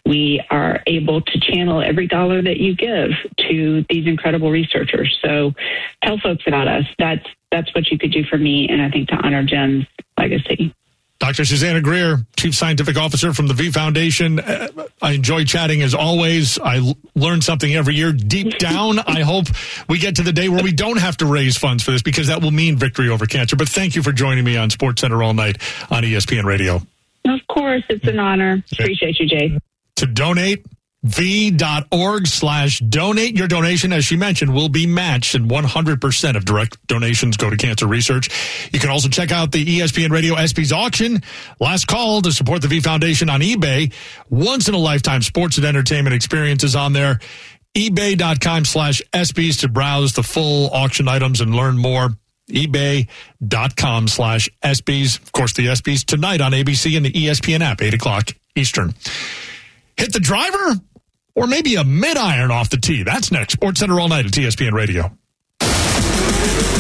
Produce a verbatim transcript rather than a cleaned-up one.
we are able to channel every dollar that you give to these incredible researchers. So tell folks about us. That's that's what you could do for me, and I think to honor Jim's legacy. Doctor Susanna Greer, Chief Scientific Officer from the V Foundation. Uh, I enjoy chatting as always. I l- learn something every year. Deep down, I hope we get to the day where we don't have to raise funds for this, because that will mean victory over cancer. But thank you for joining me on SportsCenter All Night on E S P N Radio. Of course, it's an honor. Appreciate you, Jay. To donate, v.org slash donate. Your donation, as she mentioned, will be matched, and one hundred percent of direct donations go to cancer research. You can also check out the E S P N Radio ESPYs auction. Last call to support the V Foundation on eBay. Once-in-a-lifetime sports and entertainment experiences on there. ebay.com slash ESPYs to browse the full auction items and learn more. ebay.com slash ESPYs. Of course, the ESPYs tonight on A B C and the E S P N app, eight o'clock Eastern. Hit the driver, or maybe a mid-iron off the tee. That's next. SportsCenter All Night at E S P N Radio.